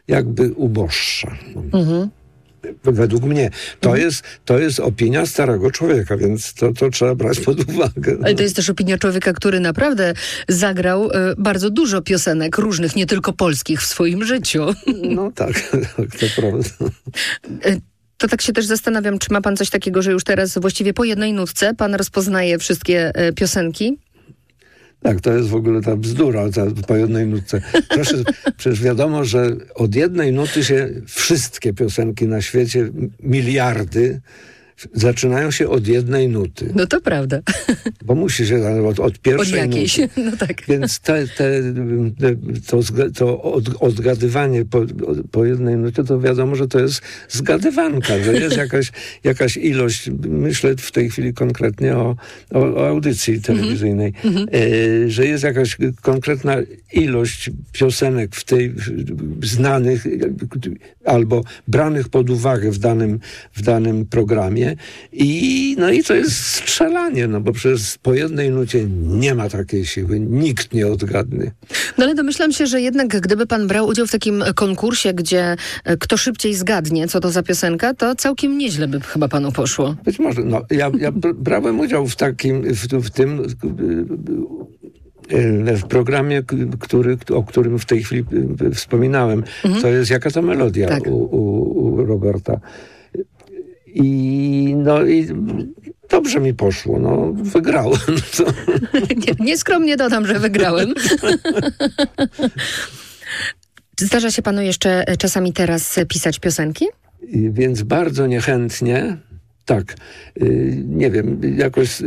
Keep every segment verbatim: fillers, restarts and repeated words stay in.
jakby uboższa. Mhm. Według mnie. To, mhm. jest, to jest opinia starego człowieka, więc to, to trzeba brać pod uwagę. Ale to jest też opinia człowieka, który naprawdę zagrał y, bardzo dużo piosenek różnych, nie tylko polskich w swoim życiu. No tak, tak, to prawda. To tak się też zastanawiam, czy ma pan coś takiego, że już teraz właściwie po jednej nutce pan rozpoznaje wszystkie y, piosenki? Tak, to jest w ogóle ta bzdura, ta po jednej nutce. Proszę, przecież wiadomo, że od jednej nuty się wszystkie piosenki na świecie, miliardy, zaczynają się od jednej nuty. No to prawda. Bo musi się od, od pierwszej od jakiejś, nuty. No tak. Więc te, te, te, to, to od, odgadywanie po, po jednej nucie, to wiadomo, że to jest zgadywanka, że jest jakaś, jakaś ilość, myślę w tej chwili konkretnie o, o, o audycji telewizyjnej, mm-hmm. e, że jest jakaś konkretna ilość piosenek w tej znanych albo branych pod uwagę w danym, w danym programie. I, no i to jest strzelanie, no bo przecież po jednej nucie nie ma takiej siły, nikt nie odgadnie. No ale domyślam się, że jednak gdyby pan brał udział w takim konkursie, gdzie kto szybciej zgadnie, co to za piosenka, to całkiem nieźle by chyba panu poszło. Być może, no ja, ja brałem udział w takim, w, w tym w programie, który, o którym w tej chwili wspominałem. Mhm. To jest Jaka to melodia tak. u, u, u Roberta. I no i dobrze mi poszło, no wygrałem. nie, nieskromnie dodam, że wygrałem. Zdarza się panu jeszcze czasami teraz pisać piosenki? I więc bardzo niechętnie, tak, nie wiem, jakoś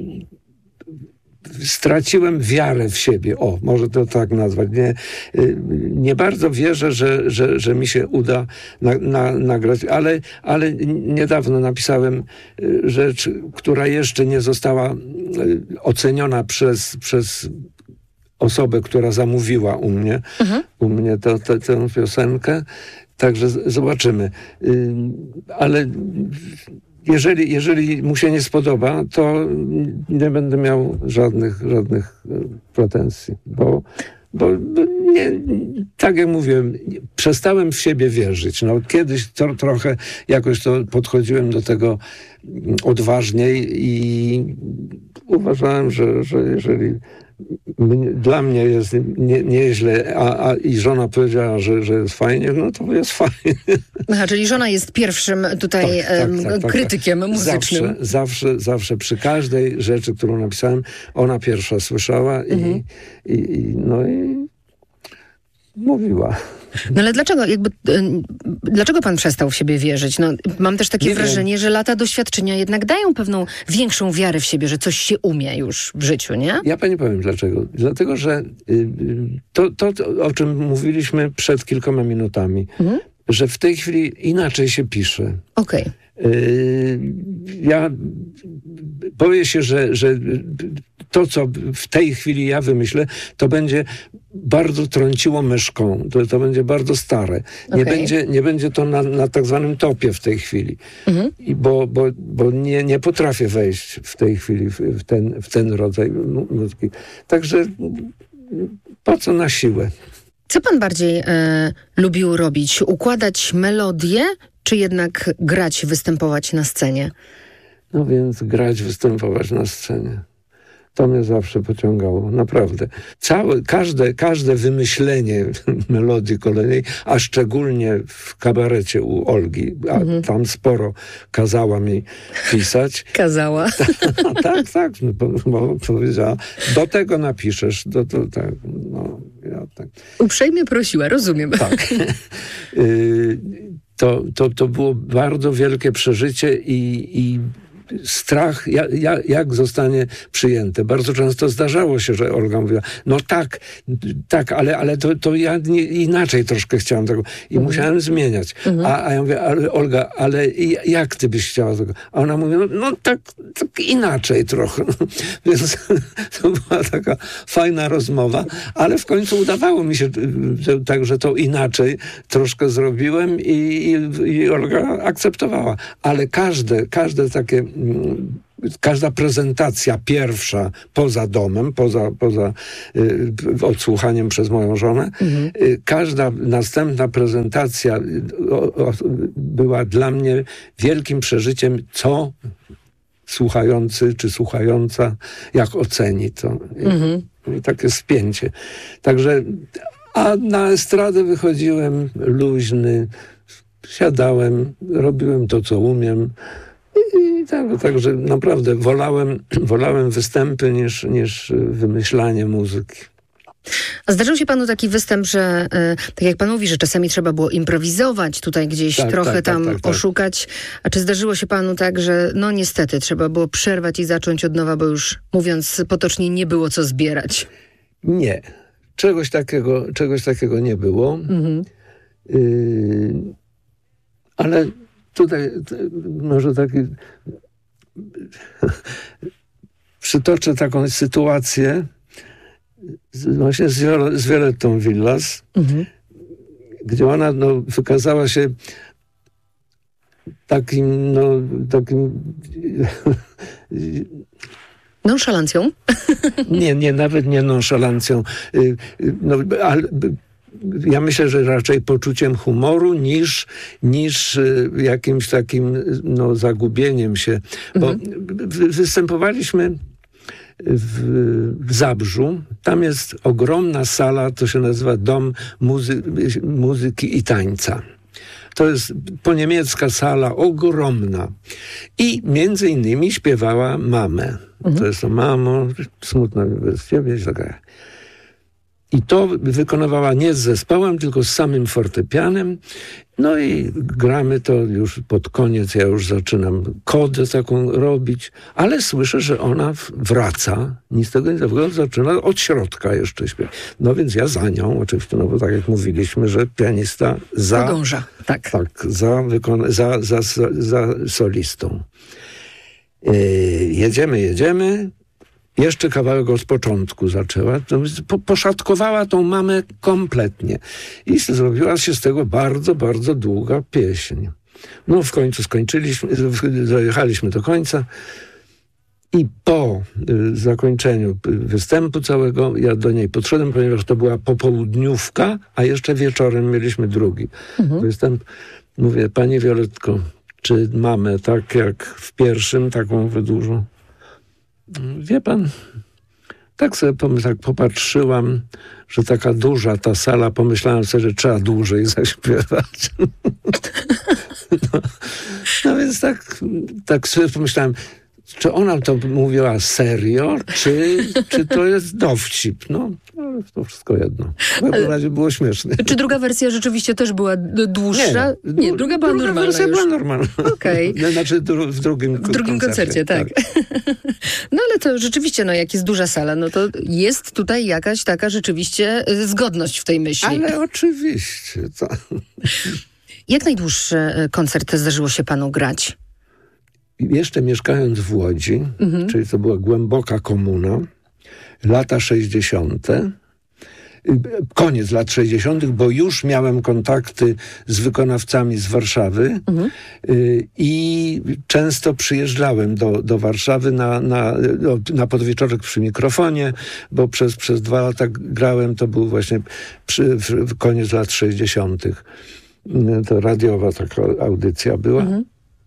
straciłem wiarę w siebie. O, może to tak nazwać. Nie, nie bardzo wierzę, że, że, że mi się uda na, na, nagrać, ale, ale niedawno napisałem rzecz, która jeszcze nie została oceniona przez, przez osobę, która zamówiła u mnie, mhm. u mnie to, to, tę piosenkę. Także zobaczymy. Ale Jeżeli, jeżeli mu się nie spodoba, to nie będę miał żadnych, żadnych pretensji, bo, bo nie, tak jak mówiłem, przestałem w siebie wierzyć. No, kiedyś to, trochę jakoś to podchodziłem do tego odważniej i uważałem, że, że jeżeli mnie, dla mnie jest nie, nieźle, a, a i żona powiedziała, że, że jest fajnie, no to jest fajnie. Aha, czyli żona jest pierwszym tutaj tak, tak, tak, tak, krytykiem tak. muzycznym. Zawsze, zawsze, zawsze przy każdej rzeczy, którą napisałem, ona pierwsza słyszała mhm. i, i, i no i mówiła. No ale dlaczego, jakby, dlaczego pan przestał w siebie wierzyć? No, mam też takie nie wrażenie, wiem. że lata doświadczenia jednak dają pewną większą wiarę w siebie, że coś się umie już w życiu, nie? Ja pani powiem dlaczego. Dlatego, że to, to, to o czym mówiliśmy przed kilkoma minutami, mhm. że w tej chwili inaczej się pisze. Okej. Okay. Ja boję się, że, że to, co w tej chwili ja wymyślę, to będzie bardzo trąciło myszką. To, to będzie bardzo stare. Nie, okay. będzie, nie będzie to na, na tak zwanym topie w tej chwili. Mhm. I bo bo, bo nie, nie potrafię wejść w tej chwili w, w, ten, w ten rodzaj muzyki. Także po co na siłę? Co pan bardziej e, lubił robić? Układać melodię, czy jednak grać, występować na scenie? No więc grać, występować na scenie. To mnie zawsze pociągało, naprawdę. Całe, każde, każde wymyślenie melodii kolejnej, a szczególnie w kabarecie u Olgi, a mhm. tam sporo kazała mi pisać. Kazała? tak, tak, bo, bo powiedziała, do tego napiszesz, do, do, tak, no, ja tak. Uprzejmie prosiła, rozumiem. Tak. y- To, to, to było bardzo wielkie przeżycie i, i strach, jak, jak zostanie przyjęte. Bardzo często zdarzało się, że Olga mówiła, no tak, tak, ale, ale to, to ja nie, inaczej troszkę chciałam tego. I mhm. musiałem zmieniać. Mhm. A, a ja mówię, ale Olga, ale jak ty byś chciała tego? A ona mówi, no, no tak, tak inaczej trochę. Więc to była taka fajna rozmowa, ale w końcu udawało mi się tak, że to inaczej troszkę zrobiłem i, i, i Olga akceptowała. Ale każde, każde takie każda prezentacja pierwsza poza domem, poza, poza y, odsłuchaniem przez moją żonę, mhm. y, każda następna prezentacja y, o, o, była dla mnie wielkim przeżyciem, co słuchający czy słuchająca, jak oceni to. Mhm. I, i takie spięcie. Także, a na estradę wychodziłem luźny, siadałem, robiłem to, co umiem. I, i tak, także naprawdę wolałem, wolałem występy niż, niż wymyślanie muzyki. A zdarzył się panu taki występ, że y, tak jak pan mówi, że czasami trzeba było improwizować, tutaj gdzieś tak, trochę tak, tam tak, tak, tak. oszukać. A czy zdarzyło się panu tak, że no niestety trzeba było przerwać i zacząć od nowa, bo już mówiąc potocznie nie było co zbierać? Nie. Czegoś takiego, czegoś takiego nie było. Mhm. Y, ale tutaj może taki przytoczę taką sytuację właśnie z, Viol- z Violettą Villas, mhm. gdzie ona no, wykazała się takim, no, takim nonszalancją? Nie, nie, nawet nie nonszalancją. No, ale ja myślę, że raczej poczuciem humoru niż, niż jakimś takim no, zagubieniem się. Bo mhm. występowaliśmy w, w Zabrzu. Tam jest ogromna sala, to się nazywa Dom Muzy- Muzyki i Tańca. To jest poniemiecka sala, ogromna. I między innymi śpiewała Mamę. Mhm. To jest to Mamo, smutno bez ciebie. I to wykonywała nie z zespołem, tylko z samym fortepianem. No i gramy to już pod koniec, ja już zaczynam kodę taką robić, ale słyszę, że ona wraca, nic z tego nie zawoła, zaczyna od środka jeszcze śpiewać. No więc ja za nią, oczywiście, no bo tak jak mówiliśmy, że pianista za... Podąża, tak. Tak, za, wykon- za, za, za, za solistą. Yy, jedziemy, jedziemy. Jeszcze kawałek od początku zaczęła, po, poszatkowała tą Mamę kompletnie. I zrobiła się z tego bardzo, bardzo długa pieśń. No w końcu skończyliśmy, dojechaliśmy do końca i po y, zakończeniu występu całego ja do niej podszedłem, ponieważ to była popołudniówka, a jeszcze wieczorem mieliśmy drugi mhm. występ. Mówię, pani Violetko, czy Mamę tak jak w pierwszym, taką dużą? Wie pan, tak sobie pom- tak popatrzyłam, że taka duża ta sala, pomyślałem sobie, że trzeba dłużej zaśpiewać. no, no więc tak, tak sobie pomyślałem, czy ona to mówiła serio, czy, czy to jest dowcip? No, to wszystko jedno. W każdym razie było śmieszne. Czy druga wersja rzeczywiście też była dłuższa? Nie, nie, nie druga była druga normalna wersja już. była normalna. Okej. Okay. Znaczy dru- w drugim W drugim koncercie, koncercie tak. tak. No ale to rzeczywiście, no jak jest duża sala, no to jest tutaj jakaś taka rzeczywiście zgodność w tej myśli. Ale oczywiście. To... Jak najdłuższy koncert zdarzyło się panu grać? Jeszcze mieszkając w Łodzi, mhm. czyli to była głęboka komuna, lata sześćdziesiąte, koniec lat sześćdziesiątych, bo już miałem kontakty z wykonawcami z Warszawy mhm. i często przyjeżdżałem do, do Warszawy na, na, na podwieczorek przy mikrofonie, bo przez, przez dwa lata grałem, to był właśnie przy, w, koniec lat sześćdziesiątych. To radiowa taka audycja była. Mhm.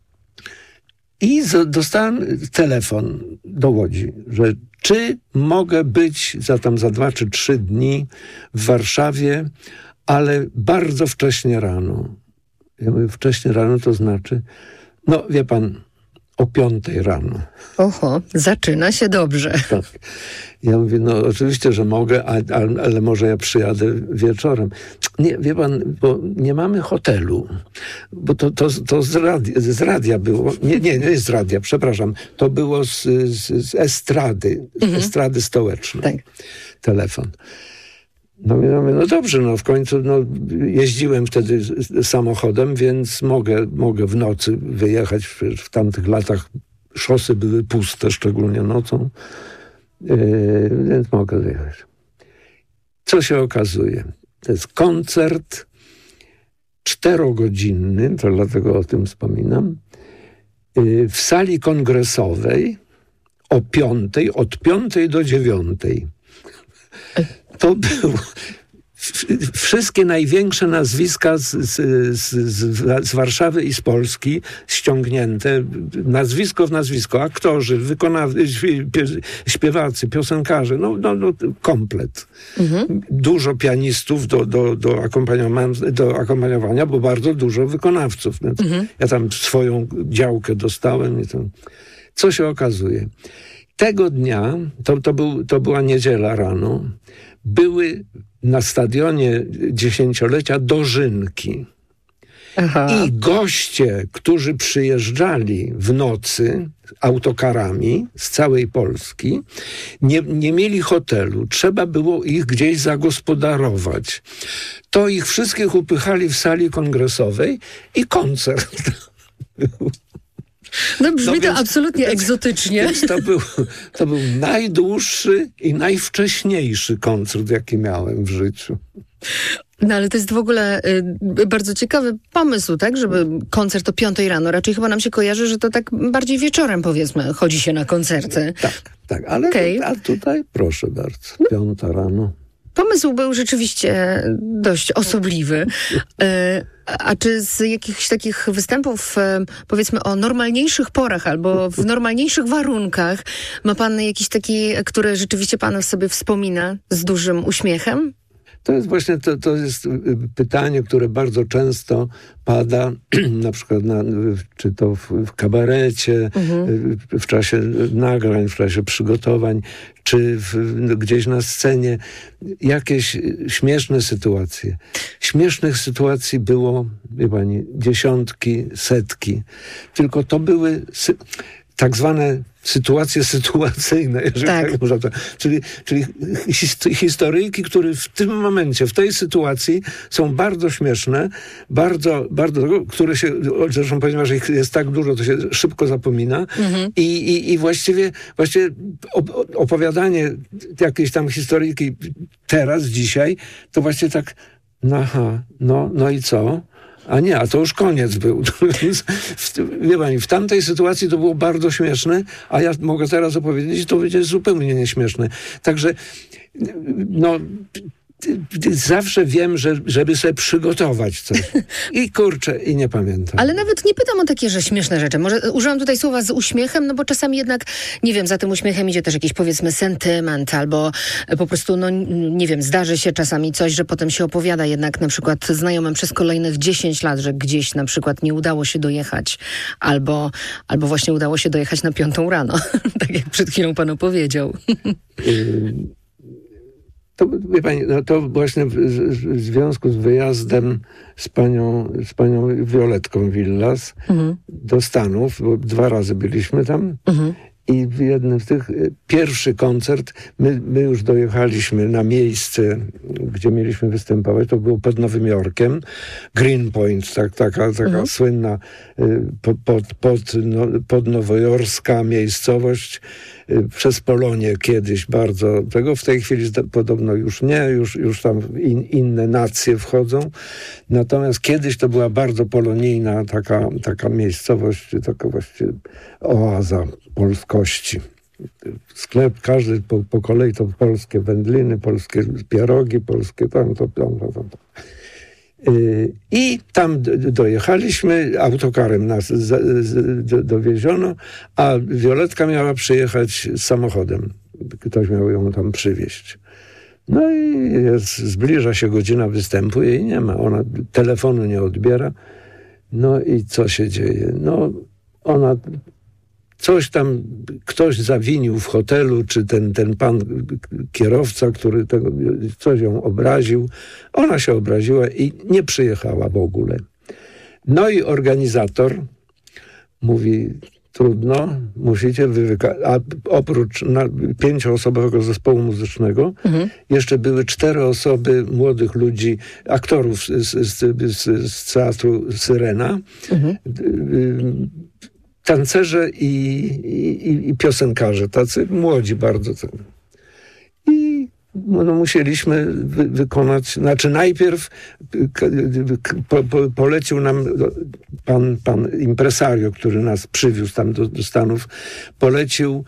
I z, dostałem telefon do Łodzi, że czy mogę być za tam za dwa czy trzy dni w Warszawie, ale bardzo wcześnie rano. Ja mówię, wcześnie rano to znaczy, no wie pan, o piątej rano. Oho, zaczyna się dobrze. Tak. Ja mówię, no oczywiście, że mogę, a, a, ale może ja przyjadę wieczorem. Nie, wie pan, bo nie mamy hotelu, bo to, to, to z, radia, z radia było, nie, nie, nie z radia, przepraszam, to było z, z, z estrady, mhm. estrady stołecznej. Tak. Telefon. No, ja mówię, no dobrze, no w końcu no, jeździłem wtedy samochodem, więc mogę, mogę w nocy wyjechać. W tamtych latach szosy były puste, szczególnie nocą, yy, więc mogę wyjechać. Co się okazuje? To jest koncert czterogodzinny, to dlatego o tym wspominam. w sali kongresowej o piątej, od piątej do dziewiątej. To było... Wszystkie największe nazwiska z, z, z, z Warszawy i z Polski ściągnięte, nazwisko w nazwisko, aktorzy, wykonawcy, śpiewacy, piosenkarze, no, no, no komplet. Mhm. Dużo pianistów do, do, do, akompaniowania, do akompaniowania, bo bardzo dużo wykonawców. Mhm. Ja tam swoją działkę dostałem i to... Co się okazuje? Tego dnia, to, to, był, to była niedziela rano, były na stadionie dziesięciolecia dożynki. Aha. I goście, którzy przyjeżdżali w nocy autokarami z całej Polski, nie, nie mieli hotelu. Trzeba było ich gdzieś zagospodarować. To ich wszystkich upychali w sali kongresowej i koncert. No brzmi no, to więc, absolutnie więc, egzotycznie. Więc to, był, to był najdłuższy i najwcześniejszy koncert, jaki miałem w życiu. No ale to jest w ogóle y, bardzo ciekawy pomysł, tak? Żeby koncert o piątej rano. Raczej chyba nam się kojarzy, że to tak bardziej wieczorem, powiedzmy, chodzi się na koncerty. Tak, tak. Ale okay. A tutaj proszę bardzo, piąta rano. Pomysł był rzeczywiście dość osobliwy. A czy z jakichś takich występów, powiedzmy o normalniejszych porach albo w normalniejszych warunkach, ma pan jakiś taki, który rzeczywiście pan sobie wspomina z dużym uśmiechem? To jest właśnie to, to jest pytanie, które bardzo często pada, na przykład na, czy to w, w kabarecie, mhm. w czasie nagrań, w czasie przygotowań, czy w, no, gdzieś na scenie. Jakieś śmieszne sytuacje. Śmiesznych sytuacji było, wie pani, dziesiątki, setki. Tylko to były sy- tak zwane sytuacje sytuacyjne, jeżeli tak, tak można to. Czyli, czyli his- historyjki, które w tym momencie, w tej sytuacji są bardzo śmieszne, bardzo, bardzo, które się, zresztą ponieważ ich jest tak dużo, to się szybko zapomina mhm. I, i, i właściwie, właściwie opowiadanie jakiejś tam historyjki teraz, dzisiaj, to właśnie tak, aha, no, no i co? A nie, a to już koniec był. Wie pani, w tamtej sytuacji to było bardzo śmieszne, a ja mogę teraz opowiedzieć, to będzie zupełnie nieśmieszne. Także, no... Zawsze wiem, że, żeby sobie przygotować coś. I kurczę, i nie pamiętam. Ale nawet nie pytam o takie, że śmieszne rzeczy. Może użyłam tutaj słowa z uśmiechem, no bo czasami jednak, nie wiem, za tym uśmiechem idzie też jakiś, powiedzmy, sentyment, albo po prostu, no nie wiem, zdarzy się czasami coś, że potem się opowiada jednak na przykład znajomym przez kolejnych dziesięć lat, że gdzieś na przykład nie udało się dojechać, albo, albo właśnie udało się dojechać na piątą rano. Tak jak przed chwilą pan opowiedział. Y- To, wie pani, no to właśnie w, w związku z wyjazdem z panią, z panią Violetką Villas mhm. do Stanów, bo dwa razy byliśmy tam mhm. i w jednym z tych, pierwszy koncert, my, my już dojechaliśmy na miejsce, gdzie mieliśmy występować, to było pod Nowym Jorkiem, Greenpoint, tak, taka, taka mhm. słynna pod, pod, pod, no, podnowojorska miejscowość, przez Polonię kiedyś bardzo tego, w tej chwili podobno już nie, już, już tam in, inne nacje wchodzą. Natomiast kiedyś to była bardzo polonijna taka, taka miejscowość, taka właściwie oaza polskości. Sklep, każdy po, po kolei to polskie wędliny, polskie pierogi, polskie tam, to, tam, tam, tam. I tam dojechaliśmy, autokarem nas dowieziono, a Violetka miała przyjechać samochodem. Ktoś miał ją tam przywieźć. No i jest, zbliża się godzina występu, jej nie ma. Ona telefonu nie odbiera. No i co się dzieje? No ona... Coś tam, ktoś zawinił w hotelu, czy ten, ten pan kierowca, który tego, coś ją obraził. Ona się obraziła i nie przyjechała w ogóle. No i organizator mówi, trudno, musicie wy wyka- A oprócz na, pięcioosobowego zespołu muzycznego, mhm. jeszcze były cztery osoby młodych ludzi, aktorów z, z, z, z teatru Syrena, mhm. tancerze i, i, i piosenkarze, tacy młodzi bardzo. I no, musieliśmy wy, wykonać, znaczy najpierw po, po, polecił nam pan, pan impresario, który nas przywiózł tam do, do Stanów, polecił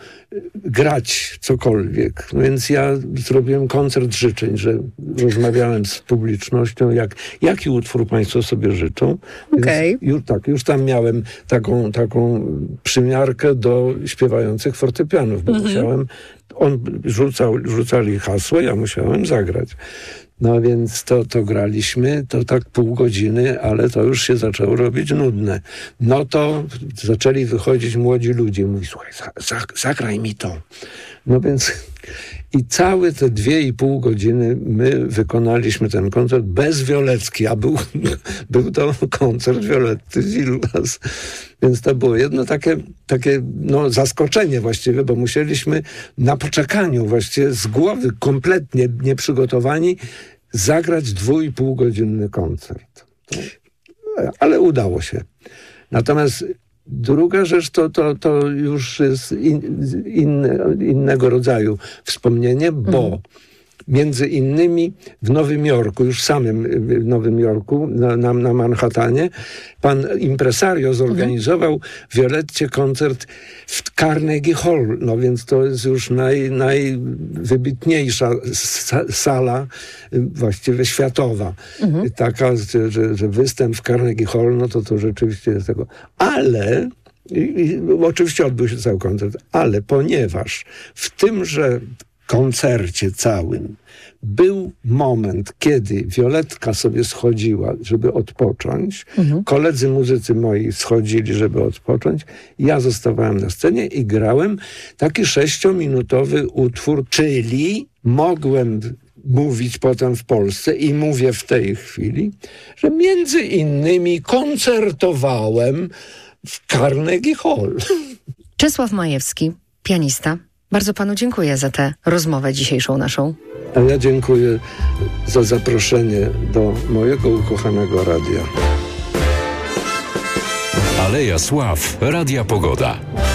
grać cokolwiek. No więc ja zrobiłem koncert życzeń, że rozmawiałem z publicznością, jak, jaki utwór państwo sobie życzą. Okay. Już, tak, już tam miałem taką, taką przymiarkę do śpiewających fortepianów, bo mm-hmm. musiałem, on rzucał, rzucali hasło, ja musiałem zagrać. No więc to, to graliśmy, to tak pół godziny, ale to już się zaczęło robić nudne. No to zaczęli wychodzić młodzi ludzie. Mówi, słuchaj, zagraj mi to. No więc i całe te dwie i pół godziny my wykonaliśmy ten koncert bez Violecki, a był, był to koncert Violetty Villas. Więc to było jedno takie, takie no, zaskoczenie właściwie, bo musieliśmy na poczekaniu właściwie z głowy kompletnie nieprzygotowani zagrać dwu i pół godzinny koncert. To, ale udało się. Natomiast druga rzecz to, to, to już jest in, inne, innego rodzaju wspomnienie, bo mm. między innymi w Nowym Jorku, już samym w Nowym Jorku, na, na, na Manhattanie, pan impresario zorganizował mm. Violetcie koncert w Carnegie Hall. No więc to jest już naj, najwybitniejsza sala, właściwie światowa. Mm. Taka, że, że, że występ w Carnegie Hall, no to to rzeczywiście jest tego. Ale i, i, oczywiście odbył się cały koncert, ale ponieważ w tymże koncercie całym był moment, kiedy Violetka sobie schodziła, żeby odpocząć. Mhm. Koledzy muzycy moi schodzili, żeby odpocząć. Ja zostawałem na scenie i grałem taki sześciominutowy utwór, czyli mogłem mówić potem w Polsce i mówię w tej chwili, że między innymi koncertowałem w Carnegie Hall. Czesław Majewski, pianista. Bardzo panu dziękuję za tę rozmowę dzisiejszą naszą. A ja dziękuję za zaproszenie do mojego ukochanego radia. Aleja Sław, Radia Pogoda.